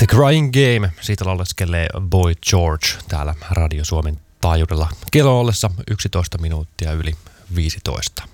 The Crying Game, siitä lauleskelee Boy George täällä Radio Suomen taajuudella kello ollessa 11 minuuttia yli 15.